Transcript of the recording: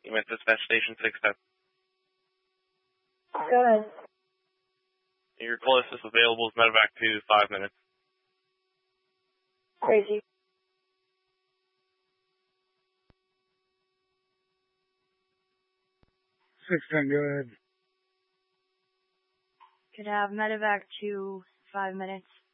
EMS Dispatch Station 610. Go ahead. Your closest available is medevac to 5 minutes. Crazy. 610, go ahead. Could have medevac to 5 minutes.